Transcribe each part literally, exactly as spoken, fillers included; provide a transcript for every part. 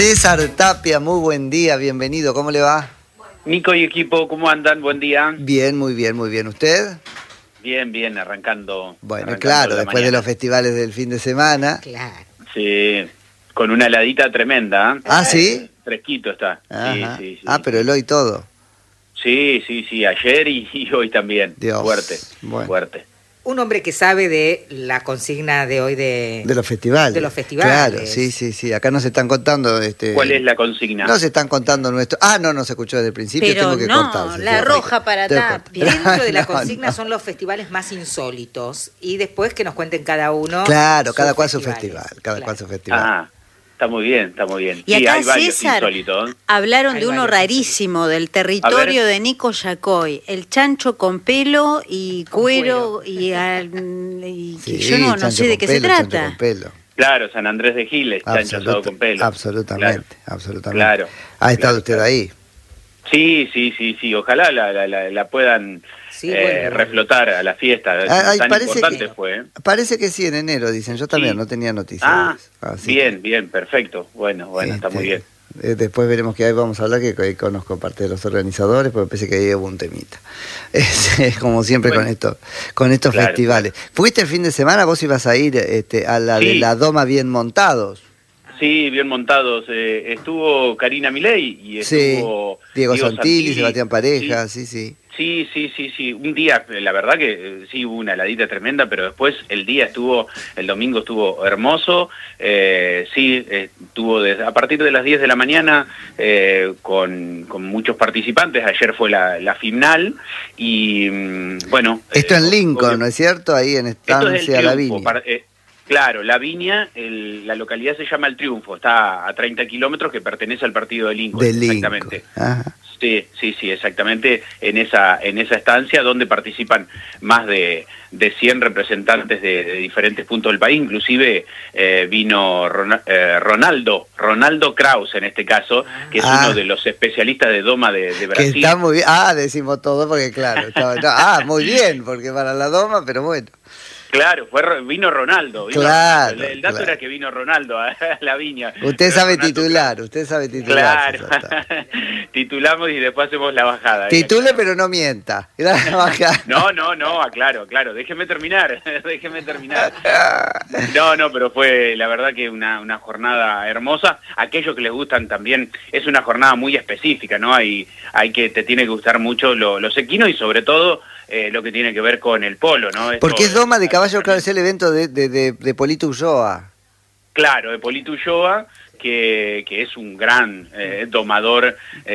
César Tapia, muy buen día, bienvenido, ¿cómo le va? Nico y equipo, ¿cómo andan? Buen día. Bien, muy bien, muy bien. ¿Usted? Bien, bien, arrancando. Bueno, arrancando claro, la después mañana. de los festivales del fin de semana. Claro. Sí, con una heladita tremenda. ¿eh? ¿Ah, sí? Fresquito está. Ajá. Sí, sí, sí. Ah, pero el hoy todo. Sí, sí, sí, ayer y, y hoy también. Dios. Fuerte, Bueno. fuerte. Un hombre que sabe de la consigna de hoy de... De los festivales. De los festivales. Claro, sí, sí, sí. Acá nos están contando... Este, ¿Cuál es la consigna? Nos están contando nuestro... Ah, no, no se escuchó desde el principio, Pero tengo que no, cortar. la roja para Tapia. Dentro de la No, consigna no. son los festivales más insólitos. Y después que nos cuenten cada uno... Claro, sus cada cual su festivales. festival, cada Claro. cual su festival. Ah, está muy bien, está muy bien. Y Sí, acá, hay varios César, insólitos. hablaron Hay de uno varios rarísimo, del territorio de Nico Yacoy, el chancho con pelo y Con cuero, cuero. y, al- y que Sí, yo no, no chancho sé de con qué pelo, se chancho trata. con pelo. Claro, San Andrés de Giles, chancho Absoluta- asado con pelo. Absolutamente, Claro. absolutamente. Claro, ¿Ha estado claro, usted claro. ahí? Sí, sí, sí, sí. Ojalá la, la, la, la puedan Sí, eh, bueno. reflotar a la fiesta. Ah, ay, Tan parece importante que- fue. ¿eh? Parece que sí, en enero, dicen. Yo también Sí. no tenía noticias. Ah, Así bien, que, bien, perfecto. Bueno, bueno, está muy este, bien. eh, después veremos que ahí vamos a hablar, que, que conozco parte de los organizadores, porque pensé que ahí hubo un temita. Es, es como siempre Bueno. con estos, con estos Claro, festivales. ¿Fuiste el fin de semana? ¿Vos ibas a ir este, a la de Sí. la Doma Bien Montados? Sí, bien montados. Eh, estuvo Karina Milei y Sí. estuvo Diego, Santilli, Sebastián Pareja, Sí, sí, sí. sí, sí, sí, sí. Un día, eh, la verdad que eh, sí hubo una heladita tremenda, pero después el día estuvo, el domingo estuvo hermoso. Eh, sí, eh, estuvo desde, a partir de las diez de la mañana eh, con, con muchos participantes. Ayer fue la, la final y mm, bueno. Esto eh, en Lincoln, obvio- ¿no es cierto? Ahí en Esto es el Estancia La Triunfo. Viña. par- eh, claro, La Viña, el- la localidad se llama El Triunfo, está a treinta kilómetros, que pertenece al partido de Lincoln. De Lincoln. Exactamente. Ajá. Sí, sí, sí, exactamente, en esa en esa estancia donde participan más de, de cien representantes de, de diferentes puntos del país, inclusive eh, vino Ron- eh, Ronaldo, Ronaldo Kraus en este caso, que es Ah. uno de los especialistas de doma de, de Que Brasil. está muy bien. Ah, decimos todo porque claro. estaba- no, ah, muy bien, porque para la Doma, pero bueno. Claro, fue Ro- vino Ronaldo. Vino Claro, Ronaldo. El, el dato claro. era que vino Ronaldo a la Viña. Usted Pero sabe Ronaldo titular, usted sabe titular. Claro, César Tapia. titulamos y después hacemos la bajada. Titule, pero no mienta. Era la bajada. No, no, no, aclaro, claro, déjeme terminar, déjeme terminar. No, no, pero fue la verdad que una, una jornada hermosa. Aquellos que les gustan también, es una jornada muy específica, ¿no? Hay, hay que, te tiene que gustar mucho lo- los equinos y sobre todo eh, lo que tiene que ver con el polo, ¿no? Esto- Porque es Doma de Caballo, claro, es el evento de, de, de, de Polito Ulloa. Claro, de Polito Ulloa, que, que es un gran eh, domador.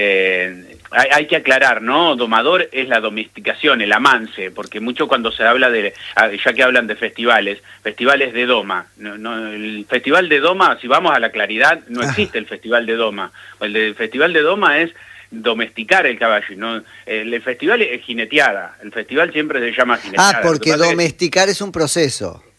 Eh, hay, hay que aclarar, ¿no? Domador es la domesticación, el amance, porque mucho cuando se habla de, ya que hablan de festivales, festivales de doma. No, no, el festival de doma, si vamos a la claridad, no existe el festival de doma. El, de- el festival de doma es domesticar el caballo. y No, el, el festival es jineteada, el festival siempre se llama jineteada. Ah, Lo que porque pasa es que- domesticar es un proceso.